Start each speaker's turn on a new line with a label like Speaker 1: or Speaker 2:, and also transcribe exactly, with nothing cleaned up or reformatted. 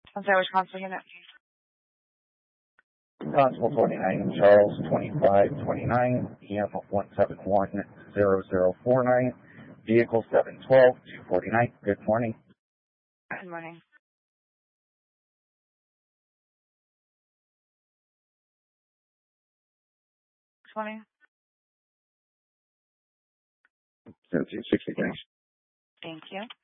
Speaker 1: I'm sorry, which constable unit?
Speaker 2: Constable twenty-nine, Charles twenty-five twenty-nine, E M one seven one zero zero four nine, vehicle seven twelve two forty-nine. Good morning.
Speaker 1: Good morning. twenty.
Speaker 2: sixty, thanks.
Speaker 1: Thank you.